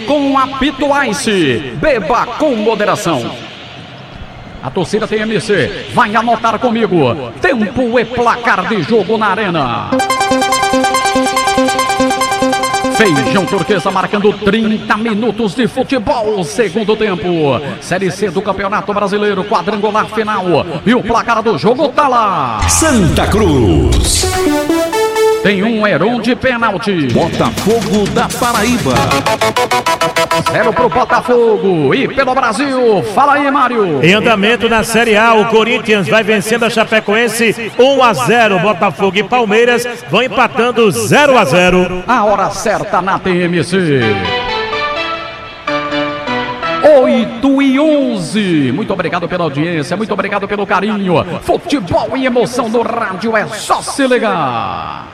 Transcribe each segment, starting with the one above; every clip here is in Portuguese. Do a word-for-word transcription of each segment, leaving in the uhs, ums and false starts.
com apito Ice. Beba com moderação. A torcida T M C vai anotar comigo. Tempo e placar de jogo na arena. Feijão Turquesa marcando trinta minutos de futebol, segundo tempo. Série C do Campeonato Brasileiro, quadrangular final. E o placar do jogo tá lá. Santa Cruz. Tem um Heron de pênalti. Botafogo da Paraíba. Zero pro Botafogo e pelo Brasil. Fala aí, Mário. Em andamento na Série A, o Corinthians vai vencendo a Chapecoense um a zero. Botafogo e Palmeiras vão empatando zero a zero. A hora certa na T M C. oito e onze. Muito obrigado pela audiência, muito obrigado pelo carinho. Futebol e emoção no rádio, é só se ligar.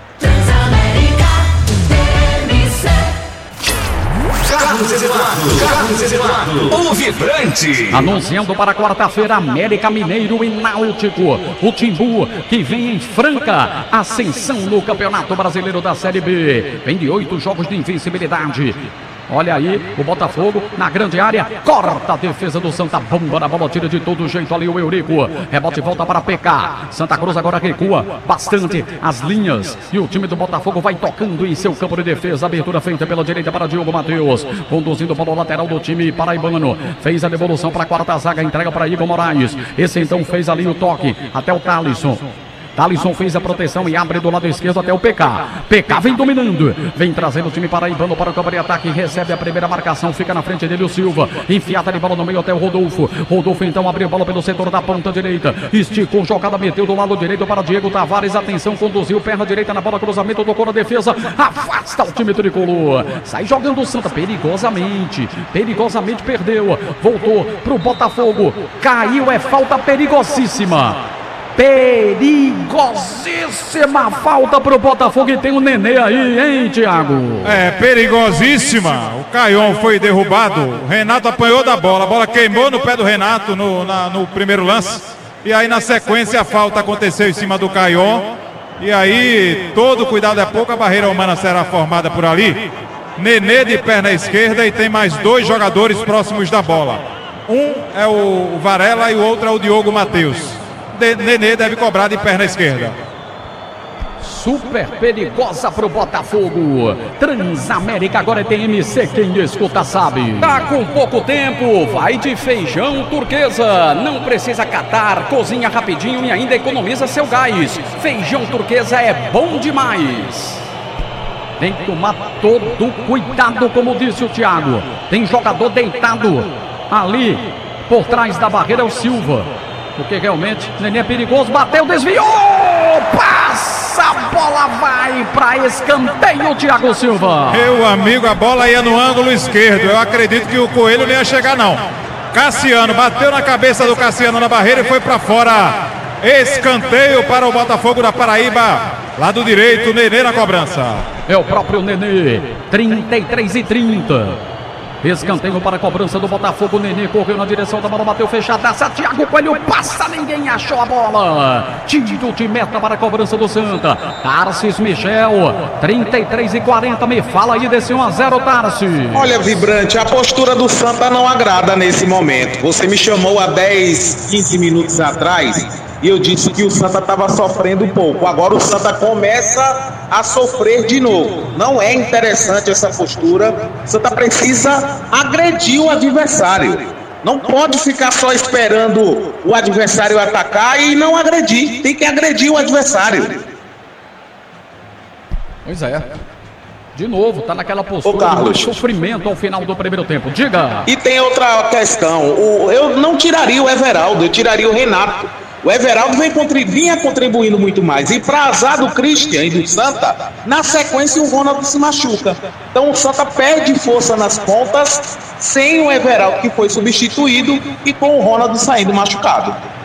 Carlos Eduardo, Carlos Eduardo, o vibrante. Anunciando para quarta-feira, América Mineiro e Náutico. O Timbu, que vem em franca ascensão no Campeonato Brasileiro da Série B. Vem de oito jogos de invencibilidade. Olha aí, o Botafogo na grande área, corta a defesa do Santa, bomba na bola, tira de todo jeito ali o Eurico, rebote volta para P K, Santa Cruz agora recua bastante as linhas, e o time do Botafogo vai tocando em seu campo de defesa, abertura feita pela direita para Diogo Matheus, conduzindo para o lateral do time paraibano, fez a devolução para a quarta zaga, entrega para Igor Moraes, esse então fez ali o toque, até o Thalisson. Thalisson fez a proteção e abre do lado esquerdo até o P K. P K vem dominando, vem trazendo o time paraibano para o campo de ataque, recebe a primeira marcação, fica na frente dele o Silva, enfiada de bola no meio até o Rodolfo. Rodolfo então abriu bola pelo setor da ponta direita, esticou jogada, meteu do lado direito para Diego Tavares, atenção, conduziu, perna direita na bola, cruzamento, tocou na defesa, afasta o time tricolor, sai jogando o Santa, perigosamente, perigosamente perdeu, voltou pro Botafogo, caiu, é falta perigosíssima. Perigosíssima falta pro Botafogo, e tem o Nenê aí, hein, Thiago? É, perigosíssima. O Caion foi derrubado, o Renato apanhou da bola, a bola queimou no pé do Renato no, na, no primeiro lance, e aí na sequência a falta aconteceu em cima do Caion, e aí todo cuidado é pouco, a barreira humana será formada por ali. Nenê de perna esquerda e tem mais dois jogadores próximos da bola. Um é o Varela e o outro é o Diogo Matheus. Nenê deve cobrar de perna esquerda. Super perigosa pro Botafogo. Transamérica agora é T M C, quem escuta sabe. Tá com pouco tempo, vai de Feijão Turquesa. Não precisa catar, cozinha rapidinho e ainda economiza seu gás. Feijão Turquesa é bom demais. Tem que tomar todo cuidado, como disse o Thiago. Tem jogador deitado ali por trás da barreira, é o Silva. Porque realmente Nenê é perigoso, bateu, desviou, passa, a bola vai para escanteio, Thiago Silva. Meu amigo, a bola ia no ângulo esquerdo, eu acredito que o Coelho não ia chegar não. Cassiano, bateu na cabeça do Cassiano na barreira e foi para fora. Escanteio para o Botafogo da Paraíba, lado direito, Nenê na cobrança. É o próprio Nenê, trinta e três e trinta. Escanteio para a cobrança do Botafogo. Nenê correu na direção da bola, bateu fechadaça. Thiago Coelho passa, ninguém achou a bola. Tiro de meta para a cobrança do Santa. Tarsis Michel, trinta e três e quarenta. Me fala aí desse um a zero, Tarsis. Olha, Vibrante, a postura do Santa não agrada nesse momento. Você me chamou há dez, quinze minutos atrás e eu disse que o Santa estava sofrendo um pouco. Agora o Santa começa a sofrer de novo. Não é interessante essa postura. O Santa precisa agredir o adversário. Não pode ficar só esperando o adversário atacar e não agredir. Tem que agredir o adversário. Pois é. De novo, tá naquela postura de sofrimento ao final do primeiro tempo. Diga! E tem outra questão. O, eu não tiraria o Everaldo, eu tiraria o Renato. O Everaldo vem contribu- vinha contribuindo muito mais. E para azar do Christian e do Santa, na sequência o Ronaldo se machuca. Então o Santa perde força nas pontas sem o Everaldo, que foi substituído, e com o Ronaldo saindo machucado.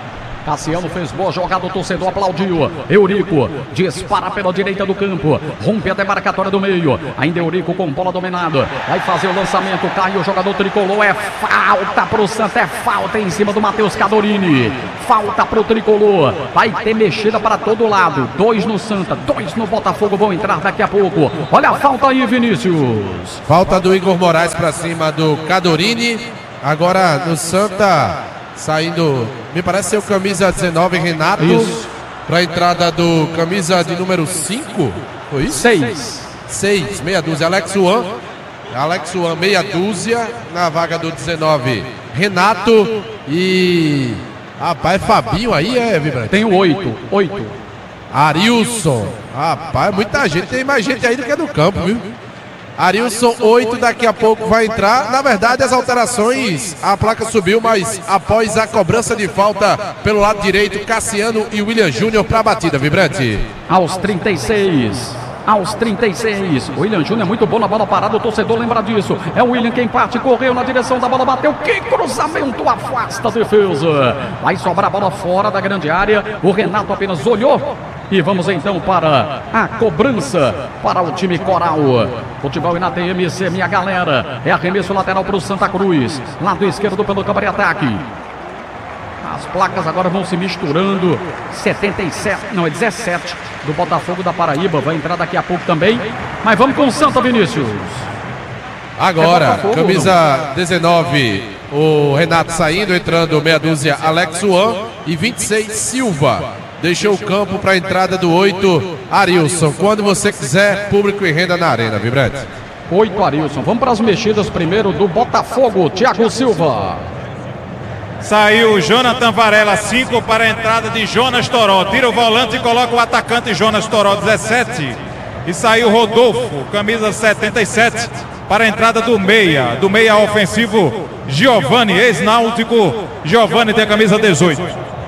Cassiano fez boa jogada, o torcedor aplaudiu. Eurico dispara pela direita do campo, rompe a demarcatória do meio. Ainda Eurico com bola dominada, vai fazer o lançamento, cai o jogador tricolor. É falta pro Santa, é falta em cima do Matheus Cadorini. Falta pro tricolor, vai ter mexida para todo lado. Dois no Santa, dois no Botafogo, vão entrar daqui a pouco. Olha a falta aí, Vinícius. Falta do Igor Moraes para cima do Cadorini. Agora no Santa, saindo, me parece ser o camisa dezenove, Renato. Para a entrada do camisa de número cinco. Foi isso? seis. seis, meia dúzia. Alex Juan. Alex Juan, meia dúzia. Na vaga do dezenove, Renato. E. Rapaz, Fabinho aí é, Vibrante? Tem o oito. oito. Arilson. Rapaz, muita gente. Tem mais gente aí do que no campo, viu? Arilson, oito, daqui a pouco vai entrar. Na verdade, as alterações, a placa subiu, mas após a cobrança de falta pelo lado direito, Cassiano e William Júnior para a batida, Vibrante. Aos trinta e seis. Aos trinta e seis. O William Júnior é muito bom na bola parada, o torcedor lembra disso. É o William quem parte, correu na direção da bola, bateu. Que cruzamento, afasta a defesa. Vai sobrar a bola fora da grande área. O Renato apenas olhou. E vamos então para a cobrança para o time Coral. Futebol e na T M C, minha galera. É arremesso lateral para o Santa Cruz. Lado esquerdo pelo campo de ataque. As placas agora vão se misturando. setenta e sete, não, é dezessete do Botafogo da Paraíba. Vai entrar daqui a pouco também. Mas vamos com o Santa, Vinícius. Agora, é camisa dezenove, o Renato saindo, entrando meia dúzia, Alex Juan. E vinte e seis, Silva. Deixou o campo para a entrada do oito, Arilson. Quando você quiser, público e renda na arena, Vibrante. oito, Arilson. Vamos para as mexidas primeiro do Botafogo, Thiago Silva. Saiu Jonathan Varela, cinco para a entrada de Jonas Toró. Tira o volante e coloca o atacante Jonas Toró, dezessete. E saiu Rodolfo, camisa setenta e sete, para a entrada do meia. Do meia ofensivo, Giovani, ex-náutico. Giovani tem a camisa dezoito.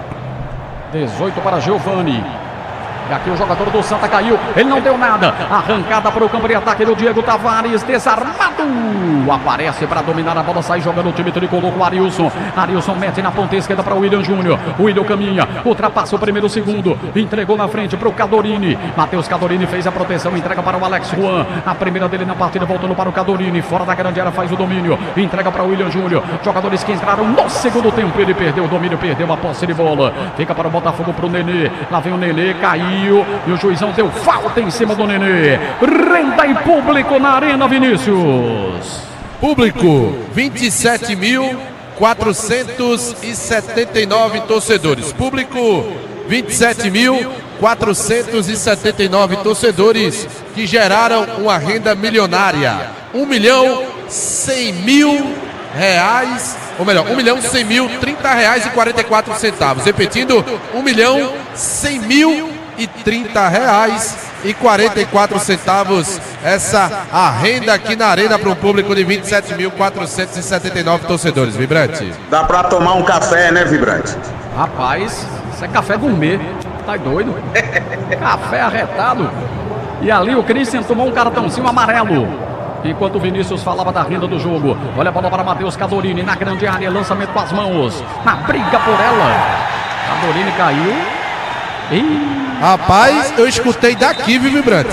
dezoito para Giovani. E aqui o jogador do Santa caiu, ele não deu nada. Arrancada para o campo de ataque do Diego Tavares, desarmado. Aparece para dominar a bola, sai jogando o time tricolor com o Arilson. Arilson mete na ponta esquerda para o William Júnior. O William caminha, ultrapassa o primeiro, o segundo. Entregou na frente para o Cadorini. Matheus Cadorini fez a proteção, entrega para o Alex Juan. A primeira dele na partida, voltando para o Cadorini. Fora da grande área, faz o domínio. Entrega para o William Júnior. Jogadores que entraram no segundo tempo. Ele perdeu o domínio, perdeu a posse de bola. Fica para o Botafogo, para o Nenê. Lá vem o Nenê, caiu. E o juizão deu falta em cima do Nenê. Renda e público na arena, Vinícius. Público, vinte e sete mil quatrocentos e setenta e nove torcedores. Público, vinte e sete mil quatrocentos e setenta e nove torcedores que geraram uma renda milionária. um milhão cem mil reais, ou melhor, um milhão cem mil trinta reais e quarenta e quatro centavos. Repetindo, um milhão cem mil e trinta reais e quarenta e quatro centavos. Essa a renda aqui na arena para um público de vinte e sete mil quatrocentos e setenta e nove torcedores, Vibrante. Dá pra tomar um café, né, Vibrante? Rapaz, isso é café gourmet. Tá doido? Café arretado. E ali o Christian tomou um cartãozinho amarelo. Enquanto o Vinícius falava da renda do jogo. Olha a bola para Matheus Cadorini na grande área. Lançamento com as mãos. Na briga por ela. Cadorini caiu. E... Rapaz, eu escutei daqui, viu, Vibrante?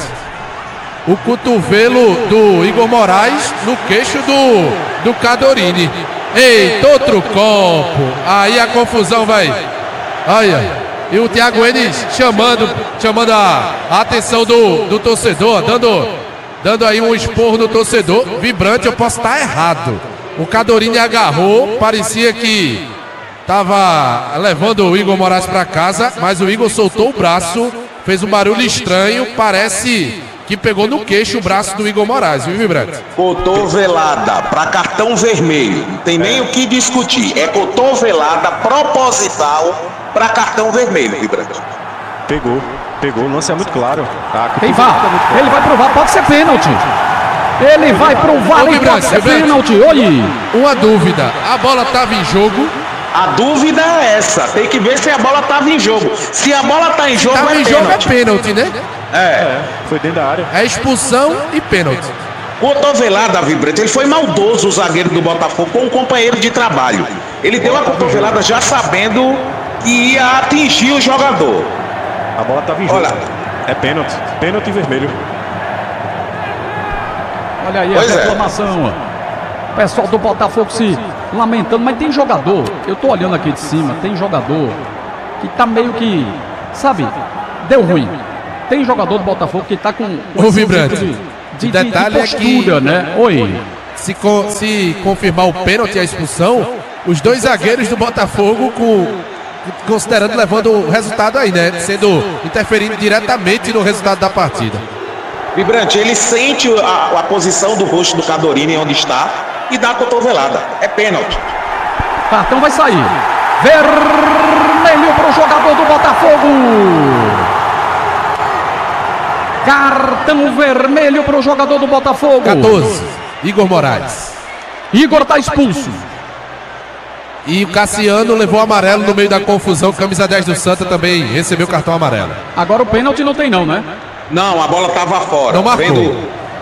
O cotovelo do Igor Moraes no queixo do, do Cadorini. Eita, outro copo. Aí a confusão vai. Olha. E o Thiago Enes chamando, chamando a, a atenção do, do torcedor, dando, dando aí um esporro no torcedor. Vibrante, eu posso estar errado. O Cadorini agarrou, parecia que tava levando o Igor Moraes para casa, mas o Igor soltou o braço, fez um barulho estranho, parece que pegou no queixo o braço do Igor Moraes, viu, Vibrante? Cotovelada para cartão vermelho, não tem nem o que discutir, é cotovelada proposital para cartão vermelho, Vibrante. Pegou, pegou, o lance é muito claro. Tá, tem V A R, ele vai provar, pode ser pênalti. Ele vai provar, e pode ser pênalti. Oi. Uma dúvida, a bola estava em jogo? A dúvida é essa, tem que ver se a bola estava em jogo. Se a bola está em jogo, tava é em pênalti. jogo é pênalti, né? É. é. Foi dentro da área. É expulsão e pênalti. Cotovelada, Vibrante. Ele foi maldoso, o zagueiro do Botafogo, com um companheiro de trabalho. Ele deu a cotovelada já sabendo e ia atingir o jogador. A bola estava em jogo. Olha. É pênalti. Pênalti vermelho. Olha aí Pois a é. reclamação. O pessoal do Botafogo se lamentando, mas tem jogador, eu tô olhando aqui de cima, tem jogador que tá meio que, sabe, deu ruim. Tem jogador do Botafogo que tá com Ô, Vibrante, de, de, o detalhe de é que- postura, né? Oi. Se, co- se confirmar o pênalti e a expulsão, os dois zagueiros do Botafogo, com, considerando, levando o resultado aí, né? Sendo interferindo diretamente no resultado da partida. Vibrante, ele sente a, a posição do rosto do Cadorini onde está e dá a cotovelada. É pênalti. Cartão vai sair. Vermelho pro jogador do Botafogo. Cartão vermelho pro jogador do Botafogo. quatorze, Igor Moraes. Igor tá expulso. E o Cassiano levou amarelo no meio da confusão. Camisa dez do Santa também recebeu cartão amarelo. Agora o pênalti não tem não, né? Não, a bola estava fora. Não marcou. Vendo-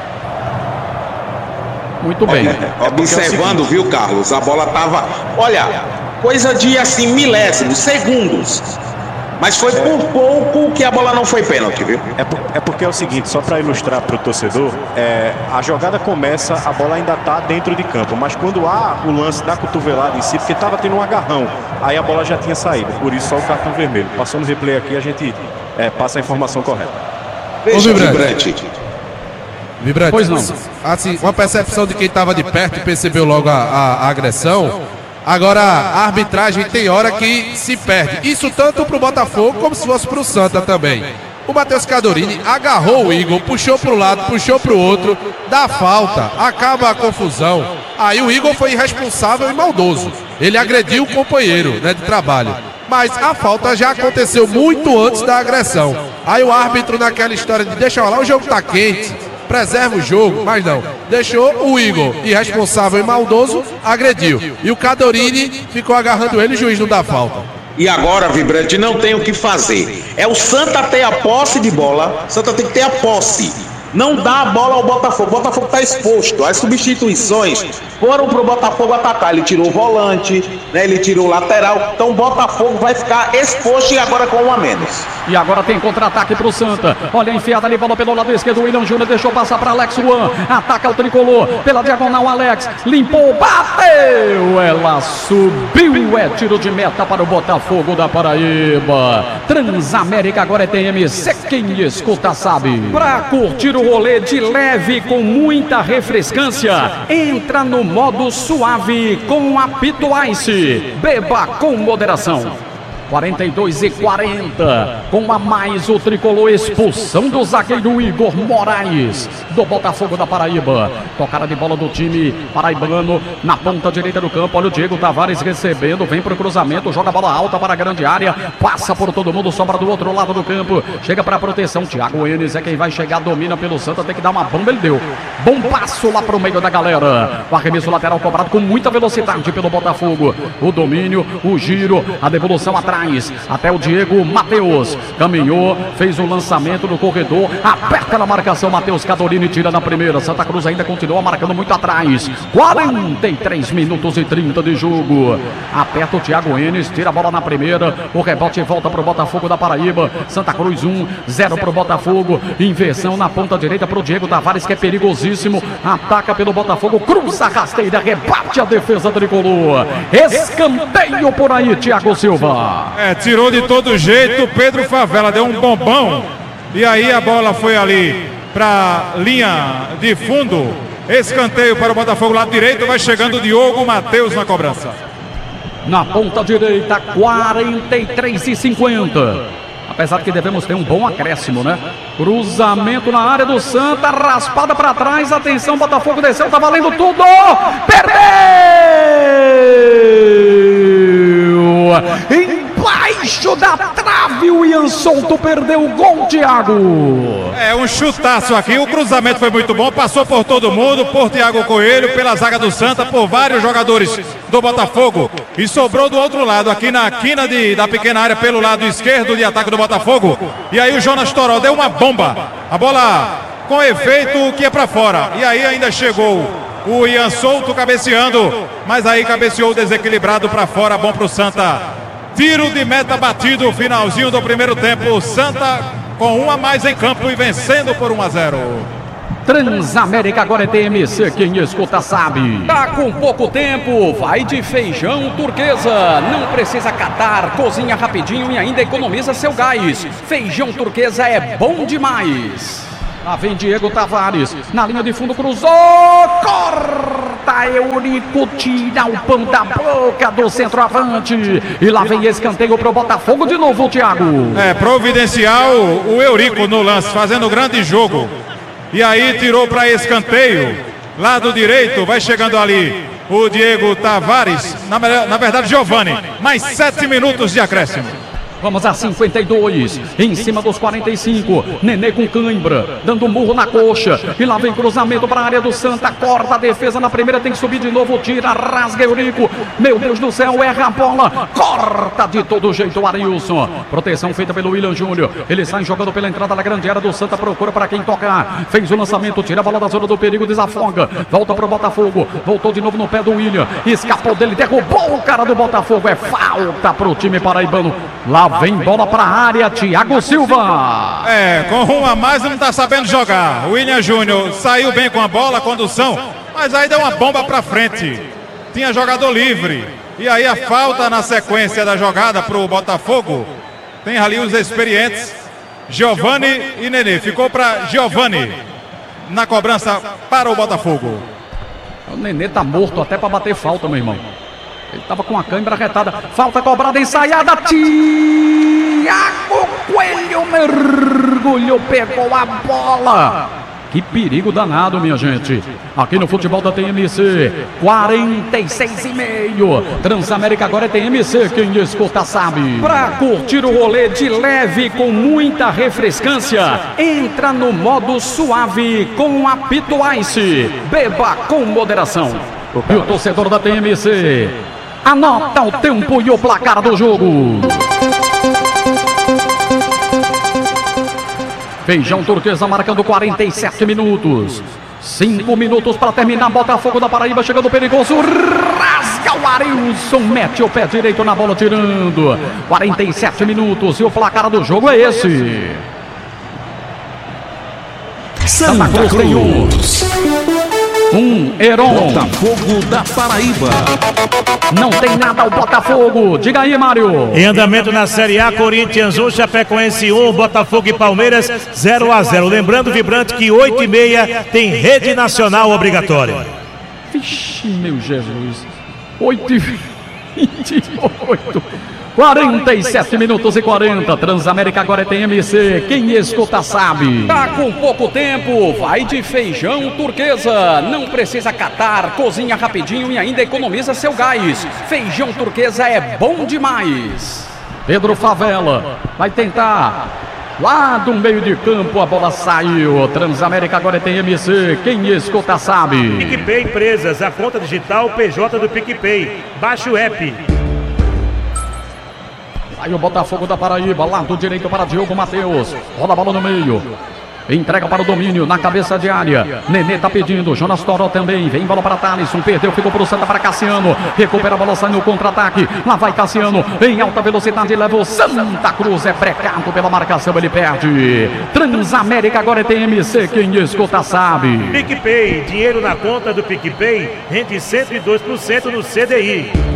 Muito bem. É, observando, viu, Carlos? A bola estava. Olha, coisa de assim, milésimos, segundos. Mas foi por pouco que a bola não foi pênalti, viu? É, por- é porque é o seguinte, só para ilustrar para o torcedor, é, a jogada começa, a bola ainda está dentro de campo, mas quando há o lance da cotovelada em si, porque estava tendo um agarrão, aí a bola já tinha saído, por isso só o cartão vermelho. Passando o replay aqui, a gente é, passa a informação correta. Veja, Vibrante. Vibrante. Vibrante, Pois não. assim, uma percepção de quem estava de perto e percebeu logo a, a- a agressão. Agora, a arbitragem tem hora que se perde. Isso tanto pro Botafogo como se fosse pro Santa também. O Matheus Cadorini agarrou o Igor, puxou pro lado, puxou pro outro, dá falta, acaba a confusão. Aí o Igor foi irresponsável e maldoso. Ele agrediu o companheiro, né, de trabalho. Mas a falta já aconteceu muito antes da agressão. Aí o árbitro, naquela história de deixa lá, o jogo tá quente, preserva o jogo, mas não. Deixou o Igor, irresponsável e maldoso, agrediu. E o Cadorini ficou agarrando ele, o juiz não dá falta. E agora, Vibrante, não tem o que fazer. É o Santa ter a posse de bola. Santa tem que ter a posse. Não dá a bola ao Botafogo. O Botafogo está exposto. As substituições foram para o Botafogo atacar. Ele tirou o volante, né? Ele tirou o lateral. Então o Botafogo vai ficar exposto e agora com um a menos. E agora tem contra-ataque pro Santa. Olha a enfiada ali, bola pelo lado esquerdo. O William Júnior deixou passar para Alex Juan. Ataca o tricolor. Pela diagonal, Alex. Limpou, bateu. Ela subiu. É tiro de meta para o Botafogo da Paraíba. Transamérica agora é T M C. Quem escuta sabe. Pra curtir o rolê de leve com muita refrescância, entra no modo suave com a Pito Ice. Beba com moderação. quarenta e dois e quarenta, com a mais o tricolor, expulsão do zagueiro Igor Moraes, do Botafogo da Paraíba. Tocada de bola do time paraibano na ponta direita do campo. Olha o Diego Tavares recebendo, vem pro cruzamento, joga a bola alta para a grande área, passa por todo mundo, sobra do outro lado do campo, chega para a proteção. Thiago Enes é quem vai chegar, domina pelo Santa, tem que dar uma bomba, ele deu. Bom passo lá pro meio da galera. O arremesso lateral cobrado com muita velocidade pelo Botafogo. O domínio, o giro, a devolução atrás. Até o Diego Matheus caminhou, fez o lançamento no corredor, aperta na marcação, Matheus Cadorini tira na primeira. Santa Cruz ainda continua marcando muito atrás. quarenta e três minutos e trinta de jogo. Aperta o Thiago Enes, tira a bola na primeira, o rebote volta pro Botafogo da Paraíba. Santa Cruz um, zero pro Botafogo. Inversão na ponta direita pro Diego Tavares, que é perigosíssimo, ataca pelo Botafogo, cruza a rasteira, rebate a defesa tricolor. Escanteio por aí, Thiago Silva. É, tirou de todo jeito, Pedro Favela deu um bombão e aí a bola foi ali para linha de fundo. Escanteio para o Botafogo, lado direito, vai chegando o Diogo Matheus na cobrança. Na ponta direita, quarenta e três e cinquenta. Apesar que devemos ter um bom acréscimo, né? Cruzamento na área do Santa, raspada para trás, atenção, Botafogo desceu, tá valendo tudo! Perdeu! Embaixo da trave, o Ian Souto perdeu o gol, Thiago. É um chutaço aqui, o cruzamento foi muito bom, passou por todo mundo, por Thiago Coelho, pela zaga do Santa, por vários jogadores do Botafogo e sobrou do outro lado, aqui na quina de, da pequena área, pelo lado esquerdo de ataque do Botafogo. E aí o Jonas Toró deu uma bomba, a bola com efeito que é para fora. E aí ainda chegou o Ian Souto cabeceando, mas aí cabeceou desequilibrado para fora, bom pro Santa. Tiro de meta batido, finalzinho do primeiro tempo. Santa com um a mais em campo e vencendo por um a zero. Transamérica agora é T M C, quem escuta sabe. Tá com pouco tempo, vai de feijão turquesa. Não precisa catar, cozinha rapidinho e ainda economiza seu gás. Feijão turquesa é bom demais. Lá vem Diego Tavares, na linha de fundo cruzou, corta, Eurico tira o pão da boca do centroavante. E lá vem escanteio pro Botafogo de novo, Thiago. É, providencial o Eurico no lance, fazendo grande jogo. E aí tirou para escanteio, lado direito, vai chegando ali o Diego Tavares, na, na verdade Giovani, mais sete minutos de acréscimo. Vamos a cinquenta e dois, em cima dos quarenta e cinco, Nenê com cãibra, dando um murro na coxa, e lá vem cruzamento para a área do Santa, corta a defesa na primeira, tem que subir de novo, tira, rasga Eurico, meu Deus do céu, erra a bola, corta de todo jeito o Arilson, proteção feita pelo William Júnior, ele sai jogando pela entrada da grande área do Santa, procura para quem tocar, fez o lançamento, tira a bola da zona do perigo, desafoga, volta para o Botafogo, voltou de novo no pé do William, escapou dele, derrubou o cara do Botafogo, é falta para o time paraibano, lá vem bola para a área, Thiago Silva. É, com um a mais não está sabendo jogar. O William Júnior saiu bem com a bola, a condução, mas aí deu uma bomba para frente. Tinha jogador livre. E aí a falta na sequência da jogada para o Botafogo. Tem ali os experientes, Giovani e Nenê. Ficou para Giovani na cobrança para o Botafogo. O Nenê tá morto até para bater falta, meu irmão. Ele estava com a câimbra retada. Falta cobrada, ensaiada. Thiago Coelho mergulhou, pegou a bola. Que perigo danado, minha gente. Aqui no futebol da T M C. quarenta e seis e meio. Transamérica agora é T M C. Quem escuta sabe. Pra curtir o rolê de leve com muita refrescância, entra no modo suave com a Pito Ice. Beba com moderação. E o torcedor da T M C anota o tempo e o placar do jogo. Feijão turquesa marcando quarenta e sete minutos. cinco minutos para terminar. Botafogo da Paraíba chegando perigoso. Rasga o Arilson. Mete o pé direito na bola tirando. quarenta e sete minutos e o placar do jogo é esse. Santa Cruz tem um. Um Heron. Botafogo da Paraíba. Não tem nada o Botafogo. Diga aí, Mário. Em andamento na Série A, Corinthians um, Chapecoense um, Botafogo e Palmeiras zero a zero. Lembrando, Vibrante, que oito e meia tem rede nacional obrigatória. Vixe, meu Jesus. oito e vinte e oito. quarenta e sete minutos e quarenta. Transamérica agora é T M C. Quem escuta sabe. Tá com pouco tempo, vai de feijão turquesa. Não precisa catar, cozinha rapidinho e ainda economiza seu gás. Feijão turquesa é bom demais. Pedro Favela vai tentar. Lá do meio de campo a bola saiu. Transamérica agora é T M C. Quem escuta sabe. PicPay Empresas, a conta digital P J do PicPay. Baixe o app. Aí o Botafogo da Paraíba, lado direito para Diogo Matheus. Roda a bola no meio. Entrega para o domínio, na cabeça de área. Nenê tá pedindo, Jonas Toró também. Vem bola para Thalisson, perdeu, ficou para o Santa, para Cassiano. Recupera a bola, sai no contra-ataque. Lá vai Cassiano, em alta velocidade, leva o Santa Cruz. É precado pela marcação, ele perde. Transamérica agora é T M C, quem escuta sabe. PicPay, dinheiro na conta do PicPay, rende cento e dois por cento no C D I.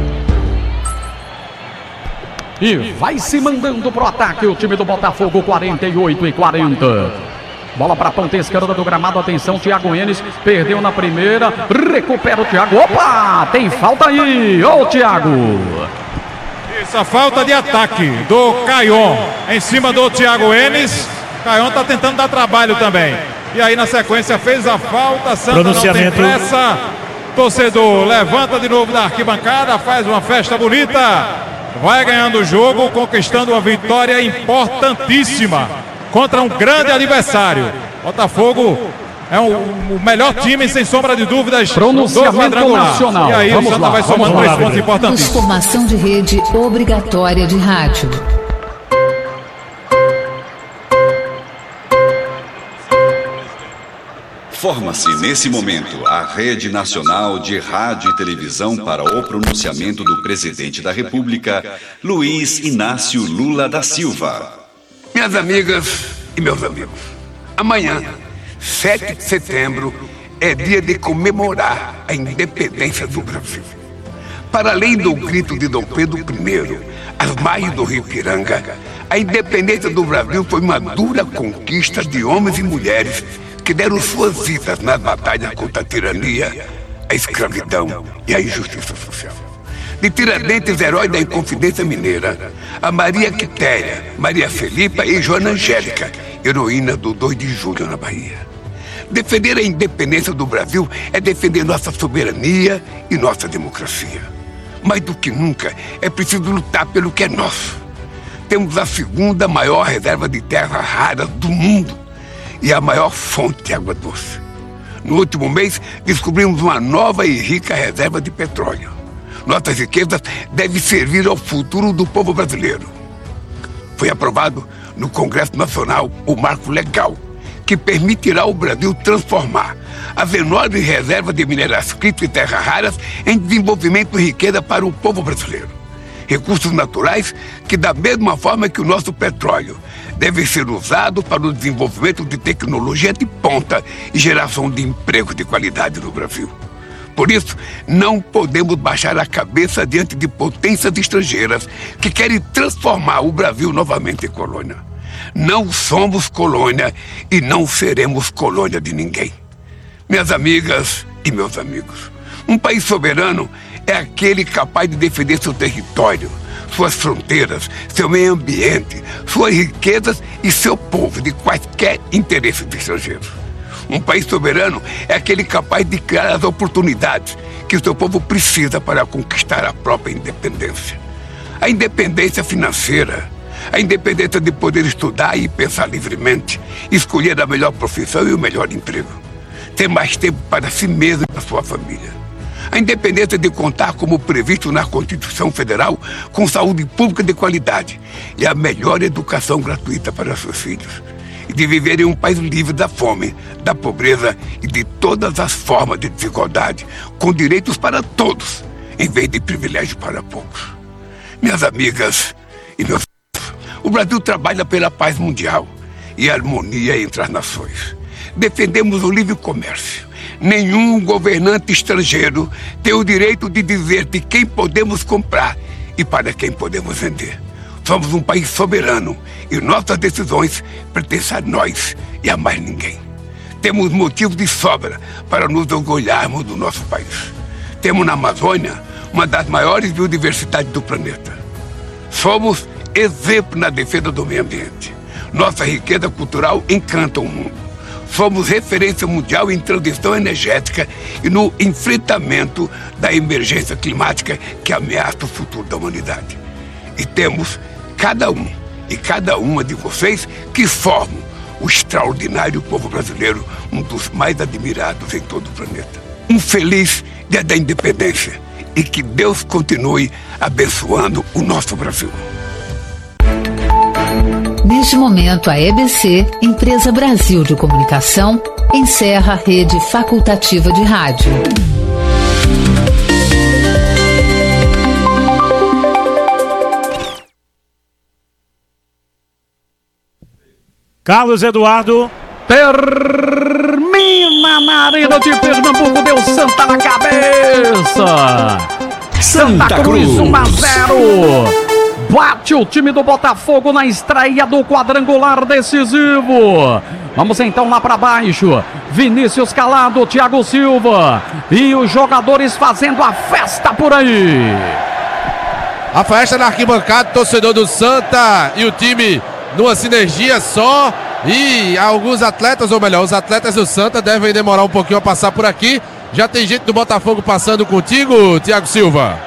E vai se mandando pro ataque o time do Botafogo, quarenta e oito e quarenta. Bola para a ponta esquerda do gramado, atenção, Thiago Enes, perdeu na primeira, recupera o Thiago, opa, tem falta aí, ô Thiago. Isso, a falta de ataque do Caion em cima do Thiago Enes. Caion tá tentando dar trabalho também. E aí na sequência fez a falta, Santa não tem pressa. Torcedor levanta de novo da arquibancada, faz uma festa bonita. Vai ganhando o jogo, conquistando uma vitória importantíssima contra um grande adversário. Botafogo é um, o melhor time, sem sombra de dúvidas, do quadrangular. Nacional. E aí vamos o Santa lá, vai somando lá, três pontos importantíssimos. Transformação de rede obrigatória de rádio. Forma-se nesse momento a Rede Nacional de Rádio e Televisão para o pronunciamento do Presidente da República, Luiz Inácio Lula da Silva. Minhas amigas e meus amigos, amanhã, sete de setembro, é dia de comemorar a independência do Brasil. Para além do grito de Dom Pedro I, às margens do Rio Ipiranga, a independência do Brasil foi uma dura conquista de homens e mulheres que deram suas vidas nas batalhas contra a tirania, a escravidão e a injustiça social. De Tiradentes, herói da Inconfidência Mineira, a Maria Quitéria, Maria Felipa e Joana Angélica, heroína do dois de julho na Bahia. Defender a independência do Brasil é defender nossa soberania e nossa democracia. Mais do que nunca, é preciso lutar pelo que é nosso. Temos a segunda maior reserva de terras raras do mundo e a maior fonte de água doce. No último mês, descobrimos uma nova e rica reserva de petróleo. Nossas riquezas devem servir ao futuro do povo brasileiro. Foi aprovado no Congresso Nacional o marco legal que permitirá ao Brasil transformar as enormes reservas de minérios críticos e terras raras em desenvolvimento e riqueza para o povo brasileiro. Recursos naturais que, da mesma forma que o nosso petróleo, devem ser usados para o desenvolvimento de tecnologia de ponta e geração de emprego de qualidade no Brasil. Por isso, não podemos baixar a cabeça diante de potências estrangeiras que querem transformar o Brasil novamente em colônia. Não somos colônia e não seremos colônia de ninguém. Minhas amigas e meus amigos, um país soberano é aquele capaz de defender seu território, suas fronteiras, seu meio ambiente, suas riquezas e seu povo de quaisquer interesses estrangeiros. Um país soberano é aquele capaz de criar as oportunidades que o seu povo precisa para conquistar a própria independência. A independência financeira, a independência de poder estudar e pensar livremente, escolher a melhor profissão e o melhor emprego. Ter mais tempo para si mesmo e para sua família. A independência de contar, como previsto na Constituição Federal, com saúde pública de qualidade e a melhor educação gratuita para seus filhos. E de viver em um país livre da fome, da pobreza e de todas as formas de desigualdade, com direitos para todos, em vez de privilégio para poucos. Minhas amigas e meus amigos, o Brasil trabalha pela paz mundial e a harmonia entre as nações. Defendemos o livre comércio. Nenhum governante estrangeiro tem o direito de dizer de quem podemos comprar e para quem podemos vender. Somos um país soberano e nossas decisões pertencem a nós e a mais ninguém. Temos motivos de sobra para nos orgulharmos do nosso país. Temos na Amazônia uma das maiores biodiversidades do planeta. Somos exemplo na defesa do meio ambiente. Nossa riqueza cultural encanta o mundo. Somos referência mundial em transição energética e no enfrentamento da emergência climática que ameaça o futuro da humanidade. E temos cada um e cada uma de vocês que formam o extraordinário povo brasileiro, um dos mais admirados em todo o planeta. Um feliz Dia da Independência e que Deus continue abençoando o nosso Brasil. Neste momento, a E B C, Empresa Brasil de Comunicação, encerra a rede facultativa de rádio. Carlos Eduardo. Termina na Arena de Pernambuco, deu Santa na cabeça. Santa, Santa Cruz, um a zero. Bate o time do Botafogo na estreia do quadrangular decisivo. Vamos então lá para baixo. Vinícius Calado, Thiago Silva e os jogadores fazendo a festa por aí. A festa na arquibancada, torcedor do Santa e o time numa sinergia só. E alguns atletas, ou melhor, os atletas do Santa devem demorar um pouquinho a passar por aqui. Já tem gente do Botafogo passando contigo, Thiago Silva?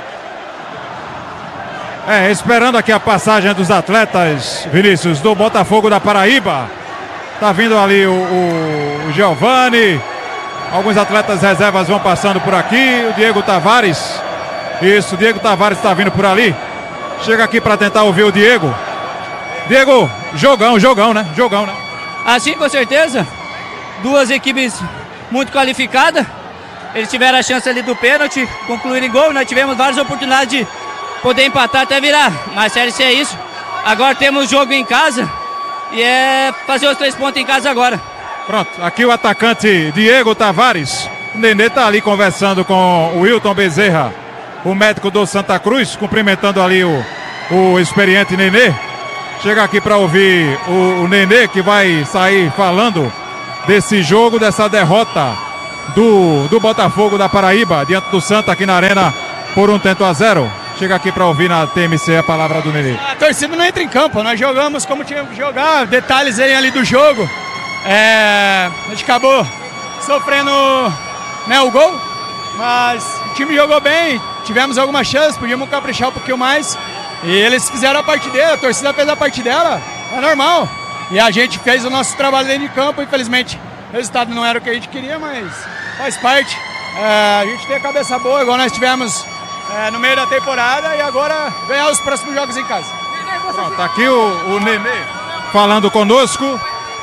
É, esperando aqui a passagem dos atletas, Vinícius, do Botafogo da Paraíba. Tá vindo ali o, o, o Giovani. Alguns atletas reservas vão passando por aqui. O Diego Tavares. Isso, o Diego Tavares está vindo por ali. Chega aqui para tentar ouvir o Diego. Diego, jogão, jogão, né? Jogão, né? Assim, com certeza. Duas equipes muito qualificada. Eles tiveram a chance ali do pênalti, concluir em gol. Nós tivemos várias oportunidades de poder empatar até virar. Mas Série C é isso. Agora temos jogo em casa e é fazer os três pontos em casa agora. Pronto, aqui o atacante Diego Tavares. O Nenê tá ali conversando com o Wilton Bezerra, o médico do Santa Cruz, cumprimentando ali o, o experiente Nenê. Chega aqui para ouvir o, o Nenê, que vai sair falando desse jogo, dessa derrota do, do Botafogo da Paraíba diante do Santa aqui na Arena por um tento a zero. Chega aqui para ouvir na T M C a palavra do Nenê. A torcida não entra em campo, nós jogamos como tínhamos que jogar, detalhes aí ali do jogo. É, a gente acabou sofrendo, né, o gol, mas o time jogou bem, tivemos algumas chances, podíamos caprichar um pouquinho mais. E eles fizeram a parte dela, a torcida fez a parte dela, é normal. E a gente fez o nosso trabalho dentro de campo, infelizmente o resultado não era o que a gente queria, mas faz parte. É, a gente tem a cabeça boa, igual nós tivemos é, no meio da temporada, e agora ganhar os próximos jogos em casa. Pronto, tá aqui o, o Nenê falando conosco.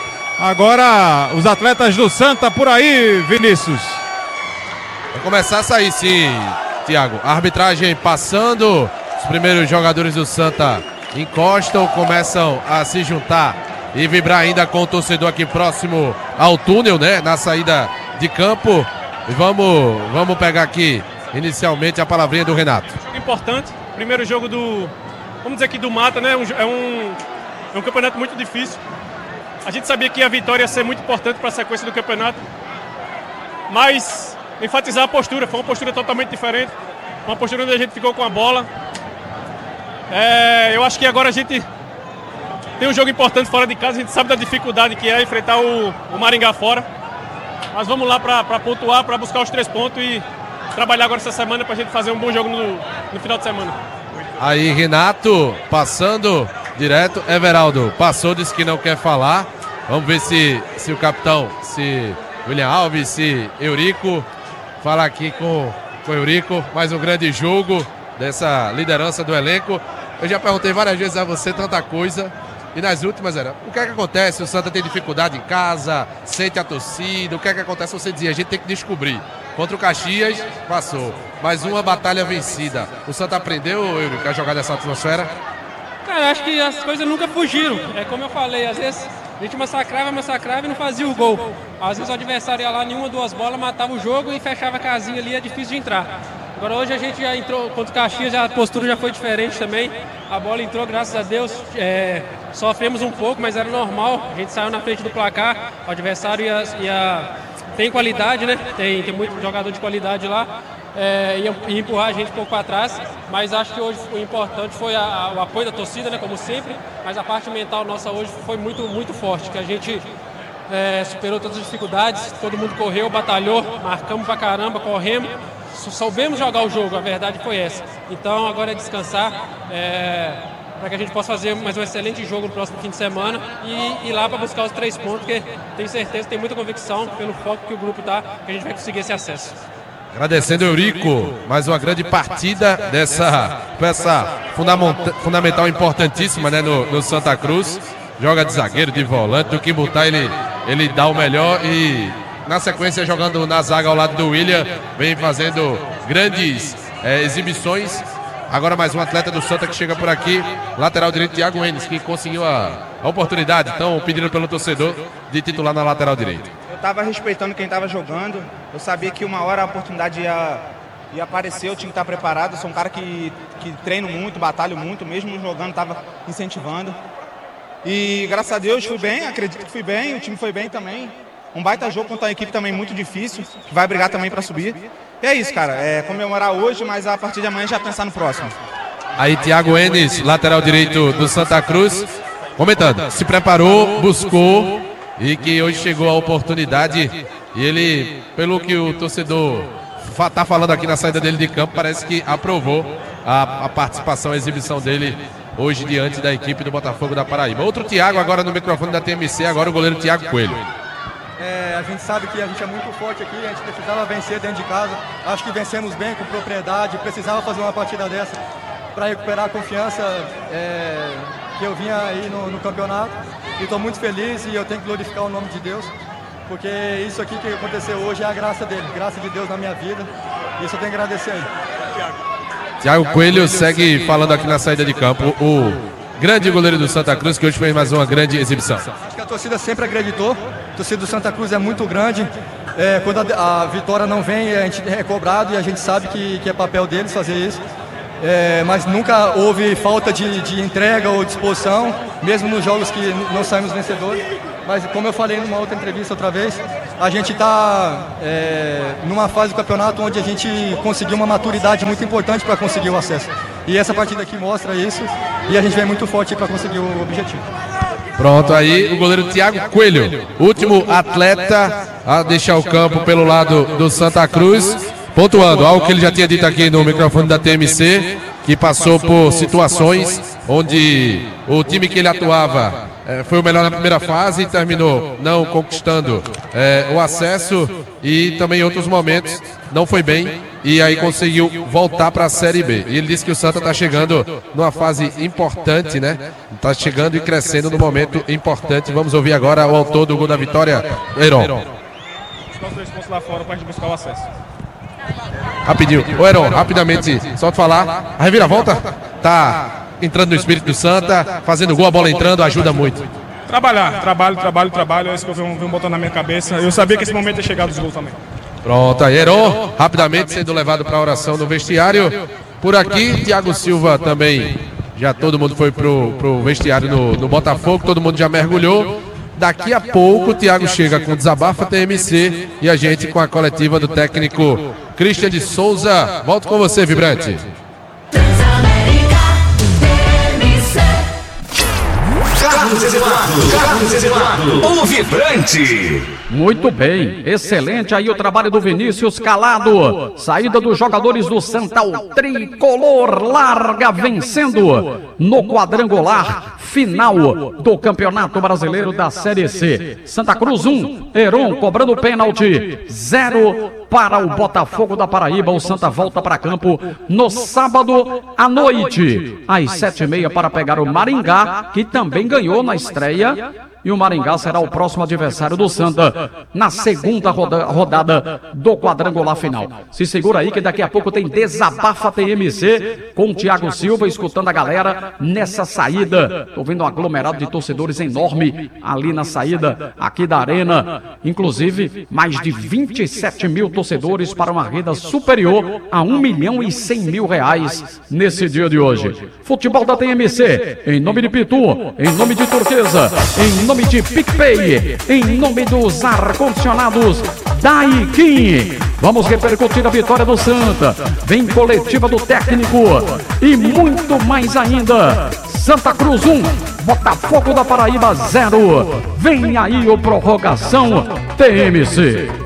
Agora os atletas do Santa por aí, Vinícius. Vai começar a sair sim, Thiago. A arbitragem passando, os primeiros jogadores do Santa encostam, começam a se juntar e vibrar ainda com o torcedor aqui próximo ao túnel, né? Na saída de campo. E vamos, vamos pegar aqui inicialmente a palavrinha do Renato. Importante, primeiro jogo do, vamos dizer aqui do Mata, né? É um, é um campeonato muito difícil. A gente sabia que a vitória ia ser muito importante para a sequência do campeonato, mas enfatizar a postura, foi uma postura totalmente diferente, uma postura onde a gente ficou com a bola. É, eu acho que agora a gente tem um jogo importante fora de casa, a gente sabe da dificuldade que é enfrentar o, o Maringá fora, mas vamos lá para pontuar, para buscar os três pontos e trabalhar agora essa semana para a gente fazer um bom jogo no, no final de semana. Aí Renato passando direto, Everaldo passou, disse que não quer falar. Vamos ver se, se o capitão, se William Alves, se Eurico, fala aqui com, com Eurico. Mais um grande jogo dessa liderança do elenco. Eu já perguntei várias vezes a você tanta coisa. E nas últimas era, o que é que acontece? O Santa tem dificuldade em casa, sente a torcida, o que é que acontece? Você dizia, a gente tem que descobrir. Contra o Caxias, passou. Mais uma batalha vencida. O Santa aprendeu, Eurico, a jogar nessa atmosfera? Cara, acho que as coisas nunca fugiram. É como eu falei, às vezes a gente massacrava, massacrava e não fazia o gol. Às vezes o adversário ia lá, nenhuma, duas bolas, matava o jogo e fechava a casinha ali, é difícil de entrar. Agora hoje a gente já entrou contra o Caxias, a postura já foi diferente também. A bola entrou, graças a Deus. É, sofremos um pouco, mas era normal. A gente saiu na frente do placar, o adversário ia, ia, tem qualidade, né? Tem, tem muito jogador de qualidade lá. É, ia, ia empurrar a gente um pouco para trás, mas acho que hoje o importante foi a, a, o apoio da torcida, né, como sempre, mas a parte mental nossa hoje foi muito, muito forte, que a gente é, superou todas as dificuldades, todo mundo correu, batalhou, marcamos pra caramba, corremos, soubemos jogar o jogo, a verdade foi essa. Então agora é descansar, é, para que a gente possa fazer mais um excelente jogo no próximo fim de semana e ir lá para buscar os três pontos, porque tenho certeza, tenho muita convicção pelo foco que o grupo está, que a gente vai conseguir esse acesso. Agradecendo o Eurico, mais uma grande partida dessa peça fundamental, importantíssima, né, no, no Santa Cruz. Joga de zagueiro, de volante, do que botar ele, ele dá o melhor e na sequência jogando na zaga ao lado do William, vem fazendo grandes é, exibições. Agora mais um atleta do Santa que chega por aqui, lateral direito Thiago Enes, que conseguiu a, a oportunidade, então pedindo pelo torcedor de titular na lateral direita. Eu estava respeitando quem estava jogando, eu sabia que uma hora a oportunidade ia, ia aparecer, eu tinha que estar preparado. Eu sou um cara que, que treino muito, batalho muito, mesmo jogando, estava incentivando. E graças a Deus fui bem, acredito que fui bem, o time foi bem também. Um baita jogo contra uma equipe também muito difícil, que vai brigar também para subir. E é isso, cara, é comemorar hoje, mas a partir de amanhã já pensar no próximo. Aí Thiago Enes, lateral direito do Santa Cruz, comentando, se preparou, buscou e que hoje chegou a oportunidade e ele, pelo que o torcedor está falando aqui na saída dele de campo, parece que aprovou a, a participação, a exibição dele hoje diante da equipe do Botafogo da Paraíba. Outro Thiago agora no microfone da T M C, agora o goleiro Thiago Coelho. É, a gente sabe que a gente é muito forte aqui, a gente precisava vencer dentro de casa. Acho que vencemos bem, com propriedade, precisava fazer uma partida dessa para recuperar a confiança é, que eu vinha aí no, no campeonato. E estou muito feliz e eu tenho que glorificar o nome de Deus. porque isso aqui que aconteceu hoje é a graça dele, graça de Deus na minha vida, e isso eu tenho que agradecer a ele. Tiago Coelho segue falando aqui na saída de campo, o grande goleiro do Santa Cruz, que hoje fez mais uma grande exibição. Acho que a torcida sempre acreditou, a torcida do Santa Cruz é muito grande, é, quando a, a vitória não vem, a gente é cobrado e a gente sabe que, que é papel deles fazer isso. É, mas nunca houve falta de, de entrega ou disposição, mesmo nos jogos que não saímos vencedores. Mas como eu falei numa outra entrevista outra vez, a gente está é, numa fase do campeonato onde a gente conseguiu uma maturidade muito importante para conseguir o acesso. E essa partida aqui mostra isso e a gente vem muito forte para conseguir o objetivo. Pronto, aí o goleiro Tiago Coelho, último atleta a deixar o campo pelo lado do Santa Cruz. Pontuando, algo que ele já tinha dito aqui no microfone da T M C, que passou por situações onde o time que ele atuava eh, foi o melhor na primeira fase e terminou não conquistando eh, o acesso, e também em outros momentos não foi bem e aí conseguiu voltar para a Série B. E ele disse que o Santa está chegando numa fase importante, né? Está chegando e crescendo no momento importante. Vamos ouvir agora o autor do gol da vitória, Heron. Os dois pontos lá fora para a gente buscar o acesso. Rapidinho, ô Heron, rapidamente, só te falar, a reviravolta tá entrando no espírito do Santa, fazendo gol, a bola entrando, ajuda muito. Trabalhar, trabalho, trabalho, trabalho, é isso que eu venho, venho botando na minha cabeça. Eu sabia que esse momento ia chegar dos gols também. Pronto, aí Heron, rapidamente sendo levado para a oração no vestiário. Por aqui, Thiago Silva também, já todo mundo foi pro, pro vestiário no, no Botafogo, todo mundo já mergulhou. Daqui a pouco o Thiago chega com Desabafa T M C e a gente com a coletiva do técnico Christian de Souza. Volto com você, Vibrante. Carlos Eduardo, Carlos Eduardo, o Vibrante. Muito bem, excelente aí o trabalho do Vinícius Calado. Saída dos jogadores do Santa, o tricolor larga vencendo no quadrangular final do Campeonato Brasileiro da Série C. Santa Cruz um, Heron cobrando pênalti, zero para o Botafogo da Paraíba. O Santa volta para campo no sábado à noite, às sete e meia, para pegar o Maringá, que também ganhou na estreia. E o Maringá será o próximo adversário do Santa na segunda roda, rodada do quadrangular final. Se segura aí que daqui a pouco tem Desabafa T M C com o Thiago Silva escutando a galera nessa saída. Tô vendo um aglomerado de torcedores enorme ali na saída aqui da arena. Inclusive, mais de vinte e sete mil torcedores para uma renda superior a um milhão e cem mil reais nesse dia de hoje. Futebol da T M C, em nome de Pitu, em nome de Turquesa, em nome de PicPay, em nome dos ar-condicionados Daikin. Vamos repercutir a vitória do Santa. Vem coletiva do técnico e muito mais ainda. Santa Cruz um, Botafogo da Paraíba zero. Vem aí o Prorrogação T M C.